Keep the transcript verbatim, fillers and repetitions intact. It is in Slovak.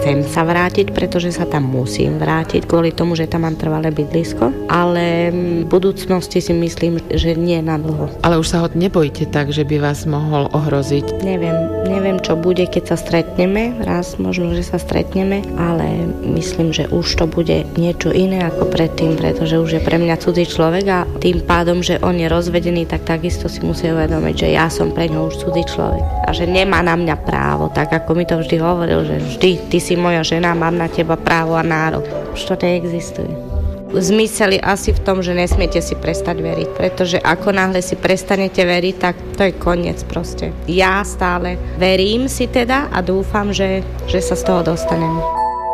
chcem sa vrátiť, pretože sa tam musím vrátiť kvôli tomu, že tam mám trvalé bydlisko, ale v budúcnosti si myslím, že nie na dlho. Ale už sa ho nebojíte tak, že by vás mohol ohroziť? Neviem, neviem čo bude, keď sa stretneme, raz možno, že sa stretneme, ale myslím, že už to bude niečo iné ako predtým, pretože už je pre mňa cudzí človek a tým pádom, že on je rozvedený, tak takisto si musí uvedomiť, že ja som pre ňo už cudzí človek a že nemá na mňa právo, tak ako mi to vždy hovoril, že vždy ty si moja žena, mám na teba právo a nárok. Už to neexistuje. Zmysel je asi v tom, že nesmiete si prestať veriť, pretože ako náhle si prestanete veriť, tak to je koniec proste. Ja stále verím si teda a dúfam, že, že sa z toho dostanem.